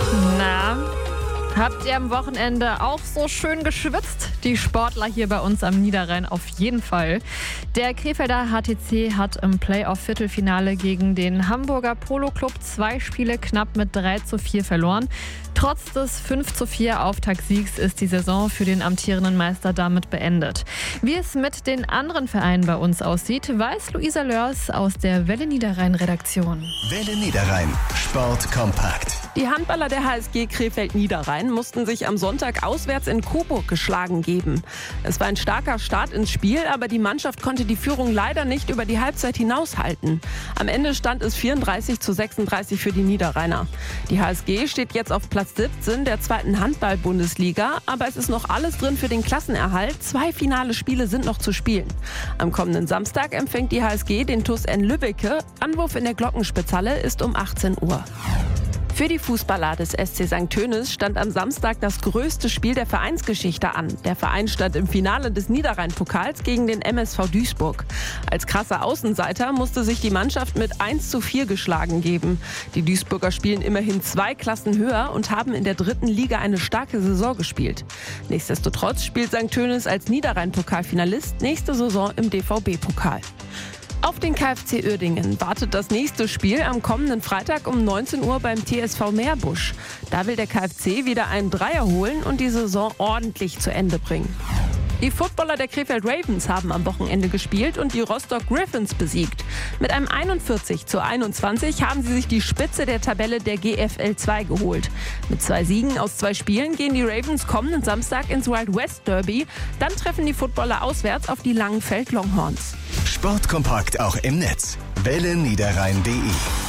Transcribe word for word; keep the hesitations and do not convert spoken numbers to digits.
Na, habt ihr am Wochenende auch so schön geschwitzt? Die Sportler hier bei uns am Niederrhein auf jeden Fall. Der Krefelder H T C hat im Playoff-Viertelfinale gegen den Hamburger Polo Club zwei Spiele knapp mit drei zu vier verloren. Trotz des fünf zu vier Auftaktsiegs ist die Saison für den amtierenden Meister damit beendet. Wie es mit den anderen Vereinen bei uns aussieht, weiß Luisa Lörs aus der Welle Niederrhein-Redaktion. Welle Niederrhein, Sport kompakt. Die Handballer der H S G Krefeld-Niederrhein mussten sich am Sonntag auswärts in Coburg geschlagen geben. Es war ein starker Start ins Spiel, aber die Mannschaft konnte die Führung leider nicht über die Halbzeit hinaushalten. Am Ende stand es vierunddreißig zu sechsunddreißig für die Niederrheiner. Die H S G steht jetzt auf Platz siebzehn der zweiten Handball-Bundesliga, aber es ist noch alles drin für den Klassenerhalt. Zwei finale Spiele sind noch zu spielen. Am kommenden Samstag empfängt die H S G den T U S N Lübbecke. Anwurf in der Glockenspitzhalle ist um achtzehn Uhr. Für die Fußballer des S C Sankt Tönis stand am Samstag das größte Spiel der Vereinsgeschichte an. Der Verein stand im Finale des Niederrhein-Pokals gegen den M S V Duisburg. Als krasser Außenseiter musste sich die Mannschaft mit eins zu vier geschlagen geben. Die Duisburger spielen immerhin zwei Klassen höher und haben in der dritten Liga eine starke Saison gespielt. Nichtsdestotrotz spielt Sankt Tönis als Niederrhein-Pokalfinalist nächste Saison im D V B-Pokal. Auf den K F C Uerdingen wartet das nächste Spiel am kommenden Freitag um neunzehn Uhr beim T S V Meerbusch. Da will der K F C wieder einen Dreier holen und die Saison ordentlich zu Ende bringen. Die Footballer der Krefeld Ravens haben am Wochenende gespielt und die Rostock Griffins besiegt. Mit einem einundvierzig zu einundzwanzig haben sie sich die Spitze der Tabelle der G F L zwei geholt. Mit zwei Siegen aus zwei Spielen gehen die Ravens kommenden Samstag ins Wild West Derby. Dann treffen die Footballer auswärts auf die Langenfeld Longhorns. Sport kompakt auch im Netz. welle niederrhein punkt de